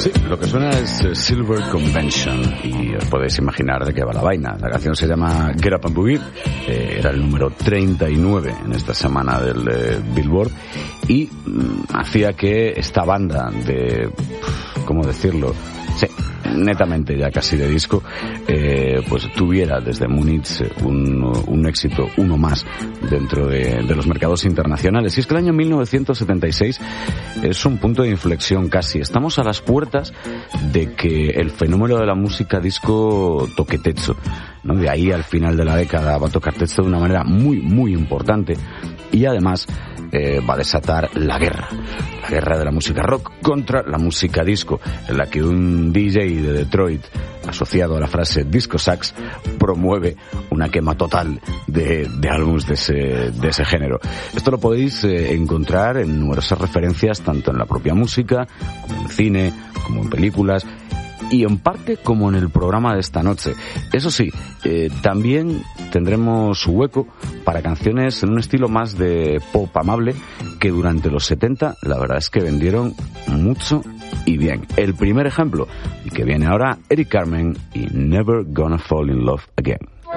Sí, lo que suena es Silver Convention y os podéis imaginar de qué va la vaina. La canción se llama Get Up and Boogie, era el número 39 en esta semana del Billboard y hacía que esta banda de, ¿cómo decirlo? Sí, netamente ya casi de disco, pues tuviera desde Múnich un éxito, uno más dentro de los mercados internacionales. Y es que el año 1976 es un punto de inflexión casi. Estamos a las puertas de que el fenómeno de la música disco toque techo, ¿no? De ahí al final de la década va a tocar techo de una manera muy, muy importante y además va a desatar la guerra de la música rock contra la música disco, en la que un DJ de Detroit, asociado a la frase disco sax, promueve una quema total de álbumes de ese género. Esto lo podéis encontrar en numerosas referencias, tanto en la propia música, como en cine, como en películas, y en parte como en el programa de esta noche. Eso sí, también tendremos hueco para canciones en un estilo más de pop amable que durante los 70 la verdad es que vendieron mucho y bien. El primer ejemplo, y que viene ahora, Eric Carmen y Never Gonna Fall in Love Again.